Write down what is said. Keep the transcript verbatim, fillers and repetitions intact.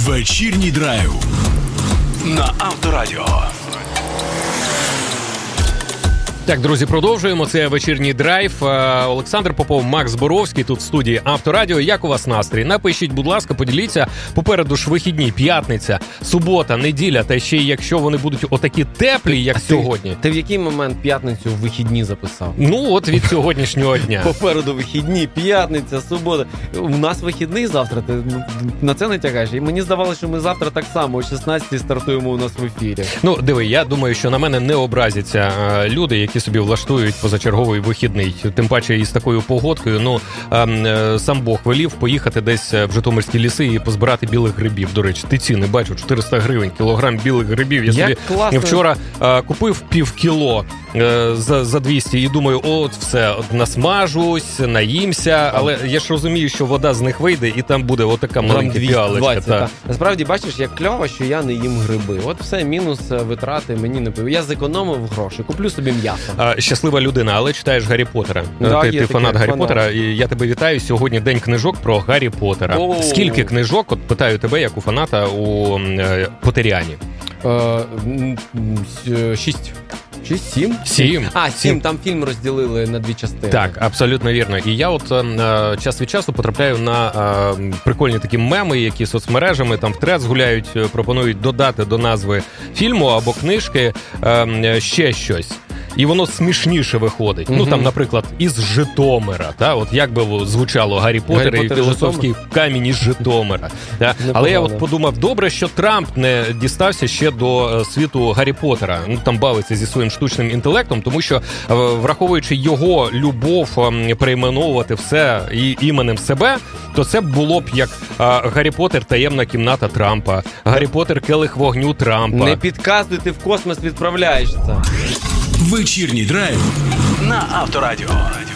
Вечірній драйв на Авторадіо. Так, друзі, продовжуємо. Це вечірній драйв. Олександр Попов, Макс Боровський тут в студії Авторадіо. Як у вас настрій? Напишіть, будь ласка, поділіться. Попереду ж вихідні, п'ятниця, субота, неділя. Та ще й якщо вони будуть отакі теплі, як а сьогодні. Ти, ти в який момент п'ятницю в вихідні записав? Ну, от від сьогоднішнього дня. Попереду вихідні, п'ятниця, субота. У нас вихідний завтра, ти на це не тягаєш. І мені здавалося, що ми завтра так само о шістнадцятій стартуємо у нас в ефірі. Ну, диви, я думаю, що на мене не образяться люди, які собі влаштують позачерговий вихідний. Тим паче із такою погодкою, ну, сам Бог велів поїхати десь в Житомирські ліси і позбирати білих грибів. До речі, ти ціни бачу, чотириста гривень, кілограм білих грибів. Я Як собі класно. Вчора а, купив пів кіло а, за, за двісті і думаю, от все, от насмажусь, наїмся, але я ж розумію, що вода з них вийде і там буде отака маленька піалечка. Та. Насправді, бачиш, як кльово, що я не їм гриби. От все, мінус витрати мені не пив. Я зекономив гроші, куплю собі м'ясо. А, щаслива людина, але читаєш Гаррі Поттера. Да, ти ти фанат Гаррі фанат. Поттера, і я тебе вітаю. Сьогодні день книжок про Гаррі Поттера. О! Скільки книжок, от питаю тебе, як у фаната, у е, Поттеріані? Е, м, м, Шість. Шість, сім? Сім. А, сім, Сім. там фільм розділили на дві частини. Так, абсолютно вірно. І я от е, час від часу потрапляю на е, прикольні такі меми, які соцмережами там в трец гуляють, е, пропонують додати до назви фільму або книжки е, ще щось. І воно смішніше виходить. Mm-hmm. Ну, там, наприклад, із Житомира. Та? От як би звучало Гаррі Поттер, Гаррі і Поттер філософський камінь із Житомира. Та? Але я от подумав, добре, що Трамп не дістався ще до світу Гаррі Поттера. Ну, там бавиться зі своїм штучним інтелектом, тому що, враховуючи його любов перейменовувати все і іменем себе, то це було б як а, Гаррі Поттер таємна кімната Трампа, Гаррі Поттер келих вогню Трампа. Не підказуй, ти в космос відправляєшся. Вечірній драйв на Авторадіо.